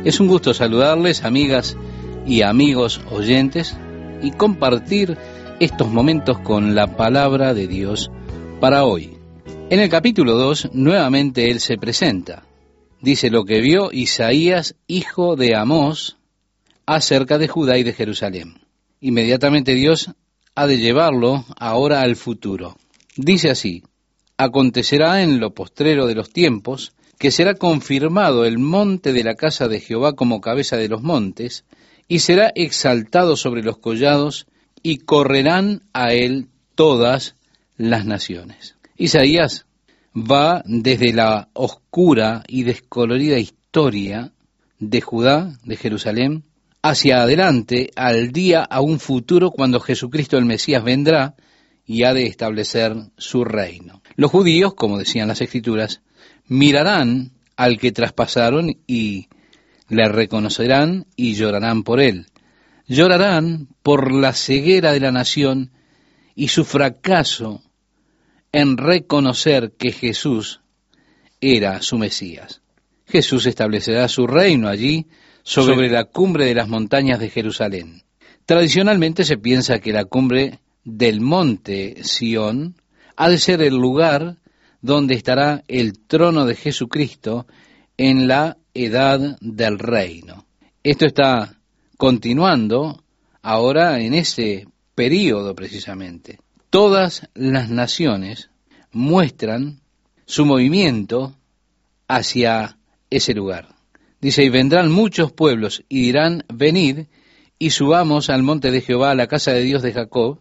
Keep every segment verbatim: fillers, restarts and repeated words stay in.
Es un gusto saludarles, amigas y amigos oyentes, y compartir estos momentos con la palabra de Dios para hoy. En el capítulo dos, nuevamente Él se presenta. Dice lo que vio Isaías, hijo de Amós, acerca de Judá y de Jerusalén. Inmediatamente Dios ha de llevarlo ahora al futuro. Dice así: acontecerá en lo postrero de los tiempos, que será confirmado el monte de la casa de Jehová como cabeza de los montes, y será exaltado sobre los collados, y correrán a él todas las naciones. Isaías va desde la oscura y descolorida historia de Judá, de Jerusalén, hacia adelante al día aún futuro cuando Jesucristo el Mesías vendrá y ha de establecer su reino. Los judíos, como decían las Escrituras, mirarán al que traspasaron y le reconocerán y llorarán por él. Llorarán por la ceguera de la nación y su fracaso en reconocer que Jesús era su Mesías. Jesús establecerá su reino allí sobre, sobre la cumbre de las montañas de Jerusalén. Tradicionalmente se piensa que la cumbre del monte Sión ha de ser el lugar donde estará el trono de Jesucristo en la edad del reino. Esto está continuando ahora en ese período precisamente. Todas las naciones muestran su movimiento hacia ese lugar. Dice, y vendrán muchos pueblos y dirán, venid y subamos al monte de Jehová, a la casa de Dios de Jacob,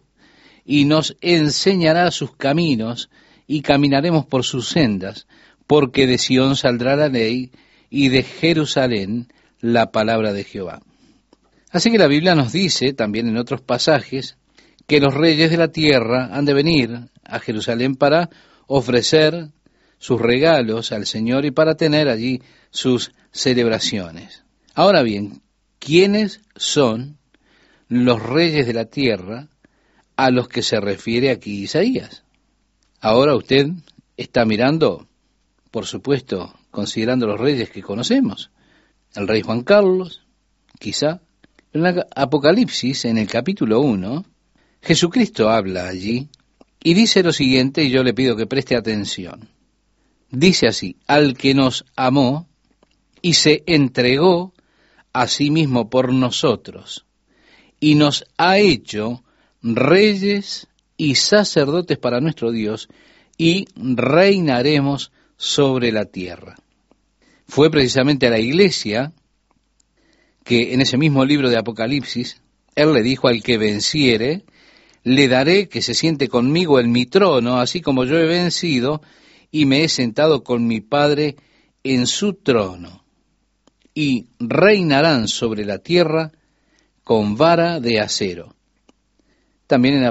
y nos enseñará sus caminos, y caminaremos por sus sendas, porque de Sión saldrá la ley, y de Jerusalén la palabra de Jehová. Así que la Biblia nos dice, también en otros pasajes, que los reyes de la tierra han de venir a Jerusalén para ofrecer sus regalos al Señor y para tener allí sus celebraciones. Ahora bien, ¿quiénes son los reyes de la tierra a los que se refiere aquí Isaías? Ahora usted está mirando, por supuesto, considerando los reyes que conocemos. El rey Juan Carlos, quizá. En el Apocalipsis, en el capítulo uno, Jesucristo habla allí y dice lo siguiente, y yo le pido que preste atención. Dice así, al que nos amó y se entregó a sí mismo por nosotros, y nos ha hecho reyes y sacerdotes para nuestro Dios, y reinaremos sobre la tierra. Fue precisamente a la iglesia que en ese mismo libro de Apocalipsis, él le dijo, al que venciere, le daré que se siente conmigo en mi trono, así como yo he vencido, y me he sentado con mi Padre en su trono, y reinarán sobre la tierra con vara de acero. También en